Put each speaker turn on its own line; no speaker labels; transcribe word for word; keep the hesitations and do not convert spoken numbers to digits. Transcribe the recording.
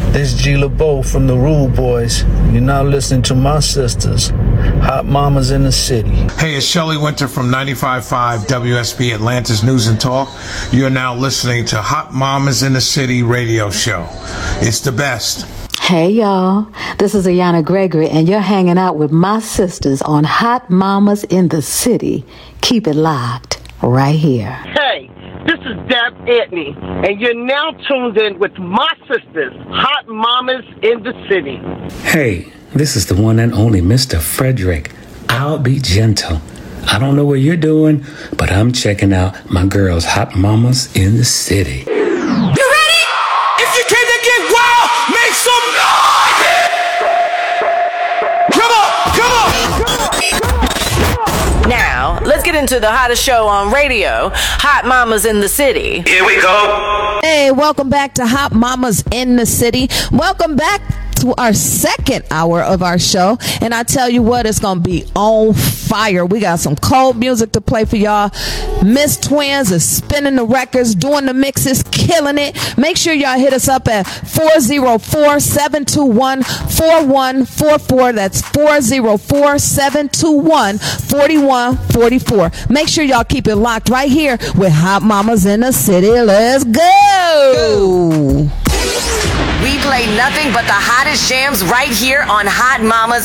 This G LeBeau from the Rude Boys. You're now listening to my sisters, Hot Mamas in the City.
Hey, it's Shelley Winter from ninety-five point five W S B Atlanta's News and Talk. You're now listening to Hot Mamas in the City radio show. It's the best.
Hey y'all, this is Ayana Gregory and you're hanging out with my sisters on Hot Mamas in the City. Keep it locked right here.
Hey, this is Deb Antony and you're now tuned in with my sisters, Hot Mamas in the City.
Hey, this is the one and only Mister Frederick. I'll be gentle. I don't know what you're doing, but I'm checking out my girls, Hot Mamas in the City.
You ready? If you came to get wild, make some noise! Come on, come on, come on, come on.
Now, let's get into the hottest show on radio, Hot Mamas in the City.
Here we go.
Hey, welcome back to Hot Mamas in the City. Welcome back to our second hour of our show, and I tell you what, it's gonna be on fire. We got some cold music to play for y'all. Miss Twins is spinning the records, doing the mixes, killing it. Make sure y'all hit us up at four oh four, seven two one, four one four four. That's four oh four, seven two one, four one four four. Make sure y'all keep it locked right here with Hot Mamas in the City. Let's go.
We play nothing but the hottest jams right here on Hot Mamas